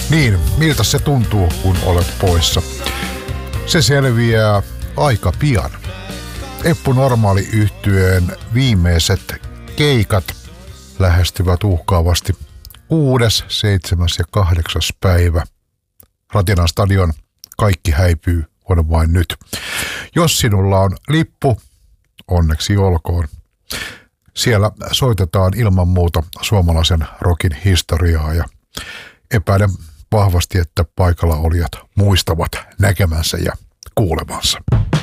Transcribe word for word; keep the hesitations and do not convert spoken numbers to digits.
Niin, miltä se tuntuu, kun olet poissa? Se selviää aika pian. Eppu Normaali -yhtyeen viimeiset keikat lähestyvät uhkaavasti kuudes, seitsemäs ja kahdeksas päivä. Ratinan stadion Kaikki häipyy on vain nyt. Jos sinulla on lippu, onneksi olkoon. Siellä soitetaan ilman muuta suomalaisen rockin historiaa ja epäilen vahvasti, että paikalla olijat muistavat näkemänsä ja kuulemansa.